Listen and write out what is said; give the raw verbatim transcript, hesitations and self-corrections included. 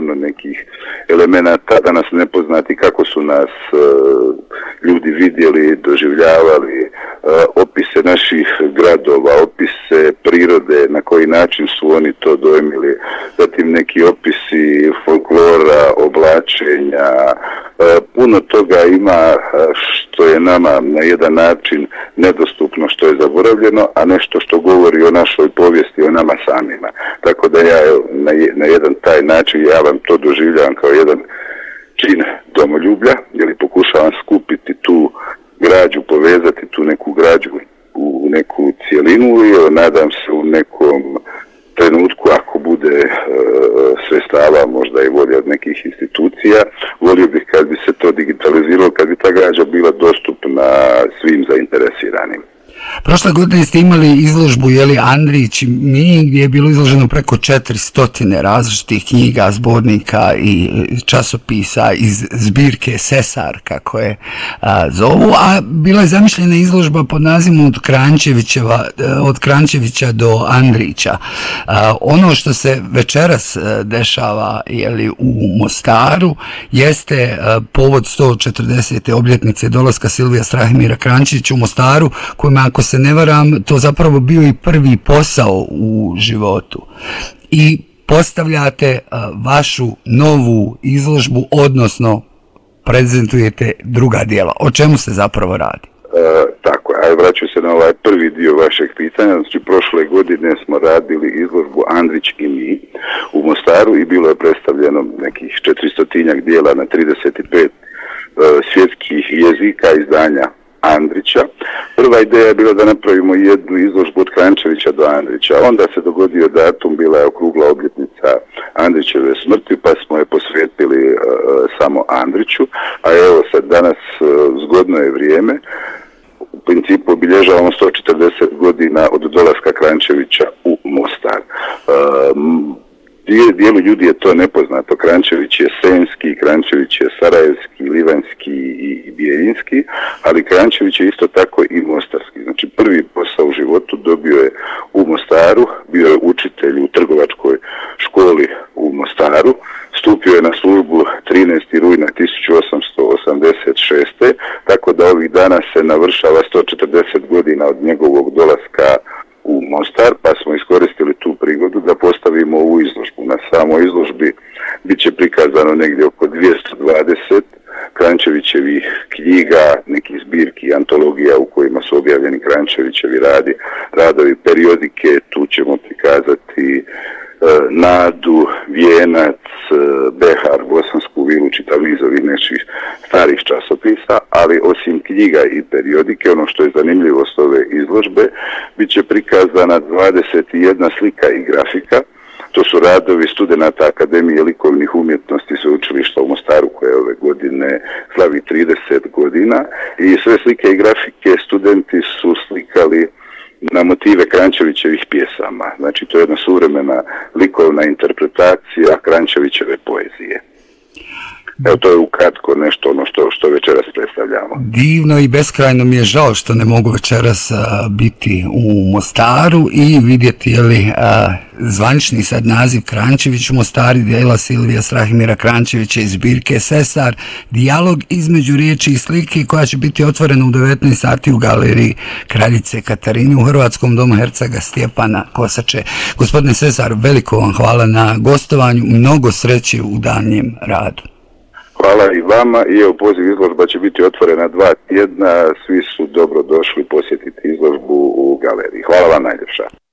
puno nekih elemenata danas nepoznati kako su nas uh, ljudi vidjeli, doživljavali, uh, opise naših gradova, opise prirode, na koji način su oni to dojmili, zatim neki opisi folklora, oblačenja, uh, puno toga ima što je nama na jedan način nedostupno, što je zaboravljeno, a nešto što govori o našoj povijesti, o nama samima. Tako da ja na, na jedan taj način ja vam to doživljavam kao jedan čin domoljublja, jer pokušavam skupiti tu građu, povezati tu neku građu u neku cijelinu i nadam se u nekom trenutku, ako bude e, sredstava, možda i volje od nekih institucija, volio bih kad bi se to digitaliziralo, kad bi ta građa bila dostupna svim zainteresiranim. Prošle godine ste imali izložbu Jeli Andrić i mi, gdje je bilo izloženo preko četiristo različitih knjiga, zbornika i časopisa iz zbirke Sesar, kako je a, zovu, a bila je zamišljena izložba pod nazivom od Kranjčevićeva, od Kranjčevića do Andrića. A, ono što se večeras dešava jeli, u Mostaru jeste a, povod sto četrdesete obljetnice dolaska Silvija Strahimira Kranjčevića u Mostaru, kojima, ako se ne varam, to zapravo bio i prvi posao u životu. I postavljate uh, vašu novu izložbu, odnosno prezentujete druga djela. O čemu se zapravo radi? E, tako, a vraću se na ovaj prvi dio vašeg pitanja. Znači, prošle godine smo radili izložbu Andrić i mi u Mostaru i bilo je predstavljeno nekih četiristotinjak djela na trideset pet uh, svjetskih jezika izdanja Andrića. Prva ideja je bila da napravimo jednu izložbu od Kranjčevića do Andrića. Onda se dogodio datum, bila je okrugla obljetnica Andrićeve smrti, pa smo je posvetili uh, samo Andriću. A evo sad danas uh, zgodno je vrijeme. U principu obilježavamo sto četrdeset godina od dolaska Kranjčevića u Mostar. Uh, Dijelu ljudi je to nepoznato. Kranjčević je senjski, Kranjčević je sarajevski, livanjski i bijeljinski, ali Kranjčević je isto tako i mostarski. Znači, prvi posao u životu dobio je u Mostaru, bio je učitelj u trgovačkoj školi u Mostaru, stupio je na službu trinaestog rujna tisuću osamsto osamdeset šeste. Tako da ovih dana se navršava sto četrdeset godina od njegovog dolaska u Mostar, pa smo iskoristili tu prigodu da postavimo ovu izložbu. Na samoj izložbi bit će prikazano negdje oko dvjesto dvadeset Kranjčevićevih knjiga, nekih zbirki, antologija u kojima su objavljeni Kranjčevićevi radi, radovi, periodike. Tu ćemo prikazati e, Nadu, Vijenac, e, Behar, Bosansku vilu, čitav niz ovih nekih starih časopisa, ali osim knjiga i periodike, ono što je zanimljivost ove izložbe, bit će prikazana dvadeset jedna slika i grafika. To su radovi studenata Akademije likovnih umjetnosti Sveučilišta u Mostaru, koje ove godine slavi trideset godina, i sve slike i grafike studenti su slikali na motive Kranjčevićevih pjesama. Znači, to je jedna suvremena likovna interpretacija Kranjčevićeve poezije. Evo, to je ukratko nešto ono što, što večeras predstavljamo. Divno i beskrajno mi je žao što ne mogu večeras a, biti u Mostaru i vidjeti je li a, zvanični sad naziv Kranjčević u Mostari, djela Silvija Strahimira Kranjčevića iz zbirke Sesar, dijalog između riječi i slike, koja će biti otvorena u devetnaest sati u galeriji Kraljice Katarine u Hrvatskom domu hercega Stjepana Kosače. Gospodine Sesar, veliko vam hvala na gostovanju, mnogo sreće u daljnjem radu. Hvala i vama, i evo, poziv izložba će biti otvorena dva tjedna, svi su dobro došli posjetiti izložbu u galeriji. Hvala vam najljepša.